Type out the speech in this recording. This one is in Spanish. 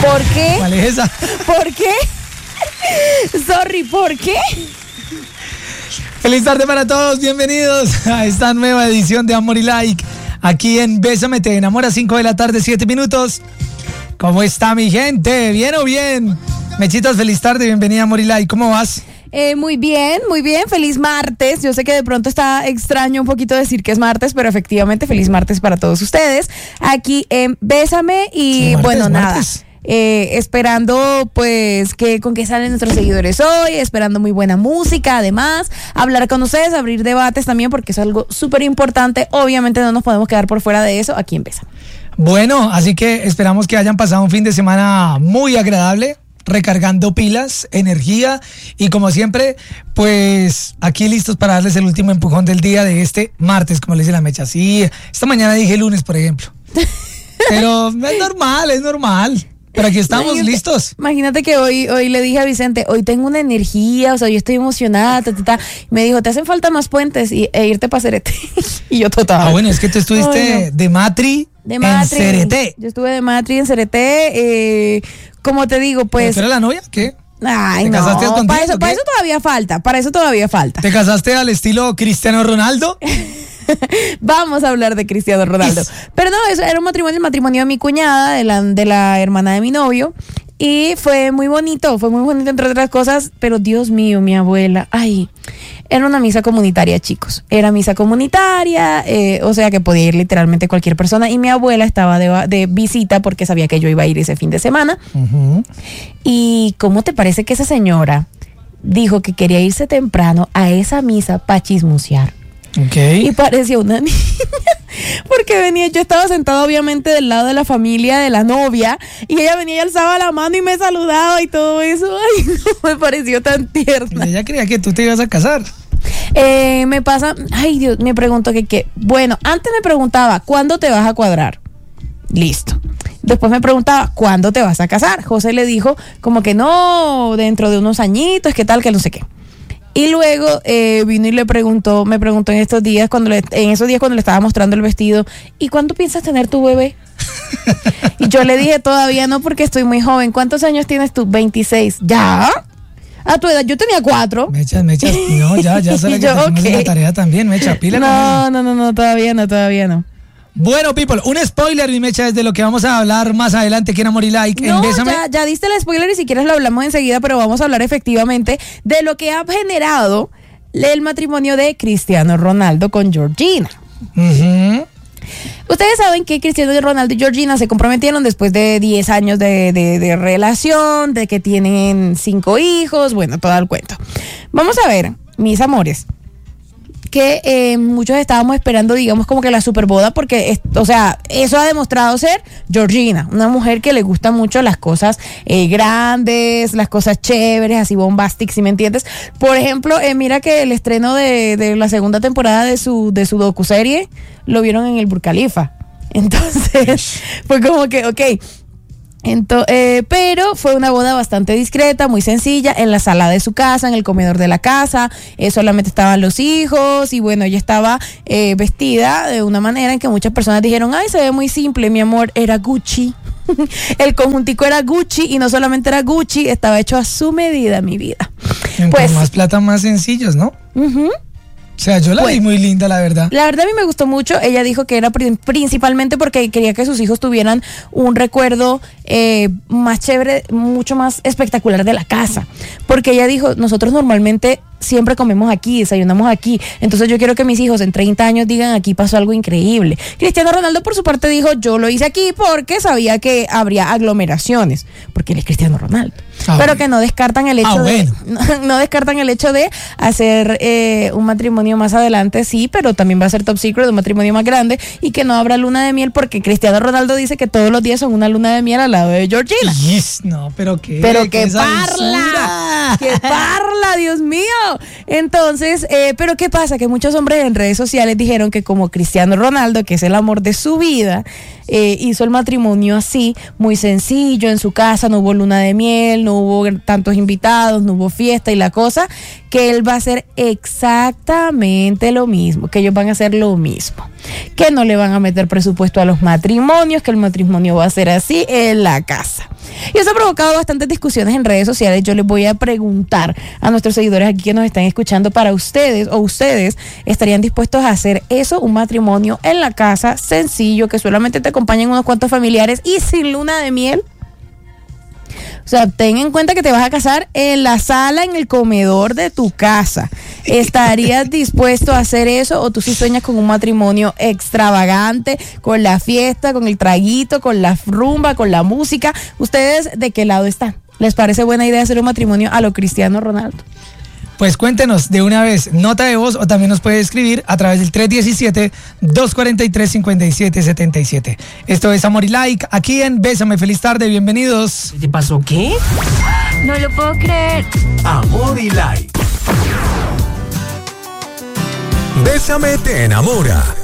¿Por qué? ¿Cuál es esa? ¿Por qué? Sorry, ¿por qué? Feliz tarde para todos, bienvenidos a esta nueva edición de Amor y Like, aquí en Bésame Te Enamora, 5 de la tarde, 7 minutos. ¿Cómo está mi gente? ¿Bien o bien? Mechitas, feliz tarde, bienvenida a Amor y Like, ¿cómo vas? Muy bien, feliz martes. Yo sé que de pronto está extraño un poquito decir que es martes, pero efectivamente feliz martes para todos ustedes. Aquí en Bésame y Martes. nada. Esperando pues con qué salen nuestros seguidores hoy, esperando muy buena música, además, hablar con ustedes, abrir debates también, porque es algo súper importante. Obviamente no nos podemos quedar por fuera de eso aquí en Bésame. Bueno, así que esperamos que hayan pasado un fin de semana muy agradable, recargando pilas, energía y como siempre, pues aquí listos para darles el último empujón del día de este martes, como le dice la Mecha. Sí, esta mañana dije lunes, por ejemplo. Pero es normal. Pero aquí estamos listos. Imagínate que hoy le dije a Vicente, hoy tengo una energía, o sea, yo estoy emocionada, Me dijo, te hacen falta más puentes e irte para Cerete. Y yo total. Bueno, es que tú estuviste de Matri en Cerete. Yo estuve de Matri en Cerete, como te digo, pues... ¿Tú eres la novia? ¿Qué? Ay, ¿Te no, casaste para eso todavía falta. ¿Te casaste al estilo Cristiano Ronaldo? Vamos a hablar de Cristiano Ronaldo. Pero no, eso era el matrimonio de mi cuñada, de la hermana de mi novio. Y fue muy bonito entre otras cosas. Pero Dios mío, mi abuela, era una misa comunitaria, chicos. Era misa comunitaria, o sea que podía ir literalmente cualquier persona. Y mi abuela estaba de visita porque sabía que yo iba a ir ese fin de semana. Uh-huh. ¿Y cómo te parece que esa señora dijo que quería irse temprano a esa misa para chismosear? Okay. Y parecía una niña, porque yo estaba sentada obviamente del lado de la familia de la novia, y ella venía y alzaba la mano y me saludaba y todo eso. Ay, no, me pareció tan tierna. Ella creía que tú te ibas a casar. Me preguntó bueno, antes me preguntaba, ¿cuándo te vas a cuadrar? Listo. Después me preguntaba, ¿cuándo te vas a casar? José le dijo como que no, dentro de unos añitos, ¿qué tal? Que no sé qué. Y luego vino y me preguntó en esos días cuando le estaba mostrando el vestido, ¿y cuándo piensas tener tu bebé? Y yo le dije, todavía no, porque estoy muy joven. ¿Cuántos años tienes tú? 26. ¿Ya? A tu edad yo tenía 4. Mechas, no, ya sale que tenemos la tarea también, Mecha, pila. No, todavía no. Bueno, people, un spoiler, mi Mecha, es de lo que vamos a hablar más adelante aquí en Amor y Like. No, ya diste el spoiler y si quieres lo hablamos enseguida, pero vamos a hablar efectivamente de lo que ha generado el matrimonio de Cristiano Ronaldo con Georgina. Uh-huh. Ustedes saben que Cristiano Ronaldo y Georgina se comprometieron después de 10 años de relación, de que tienen 5 hijos, bueno, todo el cuento. Vamos a ver, mis amores, que muchos estábamos esperando, digamos, como que la superboda, porque, eso ha demostrado ser Georgina, una mujer que le gusta mucho las cosas grandes, las cosas chéveres, así bombastic, ¿sí me entiendes? Por ejemplo, mira que el estreno de la segunda temporada de su docuserie lo vieron en el Burj Khalifa. Entonces, fue como que, ok. Pero fue una boda bastante discreta, muy sencilla, en la sala de su casa, en el comedor de la casa, solamente estaban los hijos y bueno, ella estaba vestida de una manera en que muchas personas dijeron, ay, se ve muy simple, mi amor, era Gucci. El conjuntico era Gucci y no solamente era Gucci, estaba hecho a su medida, mi vida. Pues más plata, más sencillos, ¿no? Uh-huh. O sea, yo la vi muy linda, la verdad. La verdad a mí me gustó mucho. Ella dijo que era principalmente porque quería que sus hijos tuvieran un recuerdo más chévere, mucho más espectacular de la casa. Porque ella dijo, nosotros normalmente siempre comemos aquí, desayunamos aquí. Entonces yo quiero que mis hijos en 30 años digan, aquí pasó algo increíble. Cristiano Ronaldo por su parte dijo, yo lo hice aquí porque sabía que habría aglomeraciones, porque él es Cristiano Ronaldo. Pero que no descartan el hecho no descartan el hecho de hacer un matrimonio más adelante, sí, pero también va a ser top secret, un matrimonio más grande, y que no habrá luna de miel, porque Cristiano Ronaldo dice que todos los días son una luna de miel al lado de Georgina. Yes, no, pero qué parla, Dios mío. Entonces, pero qué pasa, que muchos hombres en redes sociales dijeron que como Cristiano Ronaldo, que es el amor de su vida, hizo el matrimonio así, muy sencillo, en su casa, no hubo luna de miel, no hubo tantos invitados, no hubo fiesta y la cosa, que él va a hacer exactamente lo mismo, que ellos van a hacer lo mismo, que no le van a meter presupuesto a los matrimonios, que el matrimonio va a ser así en la casa. Y eso ha provocado bastantes discusiones en redes sociales. Yo les voy a preguntar a nuestros seguidores aquí que nos están escuchando, para ustedes, o ustedes estarían dispuestos a hacer eso, un matrimonio en la casa, sencillo, que solamente te acompañen unos cuantos familiares y sin luna de miel. O sea, ten en cuenta que te vas a casar en la sala, en el comedor de tu casa. ¿Estarías dispuesto a hacer eso, o tú sí sueñas con un matrimonio extravagante, con la fiesta, con el traguito, con la rumba, con la música? ¿Ustedes de qué lado están? ¿Les parece buena idea hacer un matrimonio a lo Cristiano Ronaldo? Pues cuéntenos de una vez, nota de voz, o también nos puede escribir a través del 317-243-5777. Esto es Amor y Like, aquí en Bésame. Feliz tarde, bienvenidos. ¿Te pasó qué? No lo puedo creer. Amor y Like. Bésame te enamora.